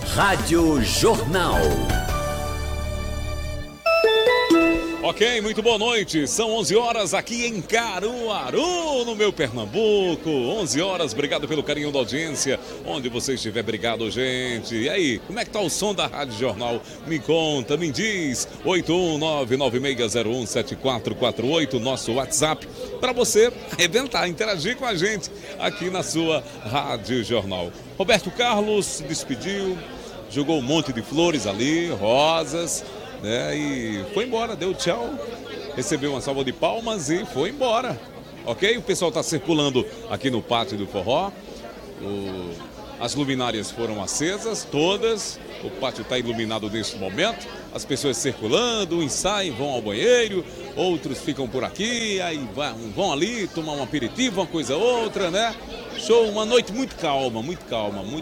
Rádio Jornal. Ok, muito boa noite. São 11 horas aqui em Caruaru, no meu Pernambuco. 11 horas, obrigado pelo carinho da audiência. Onde você estiver, obrigado, gente. E aí, como é que tá o som da Rádio Jornal? Me conta, me diz. 81996017448, nosso WhatsApp, para você arrebentar, interagir com a gente aqui na sua Rádio Jornal. Roberto Carlos se despediu, jogou um monte de flores ali, rosas, né? E foi embora, deu tchau, recebeu uma salva de palmas e foi embora. Ok? O pessoal está circulando aqui no Pátio do Forró. As luminárias foram acesas, todas. O pátio está iluminado neste momento. As pessoas circulando, uns saem, vão ao banheiro, outros ficam por aqui, aí vão ali tomar um aperitivo, uma coisa ou outra, né? Show, uma noite muito calma, muito calma, muito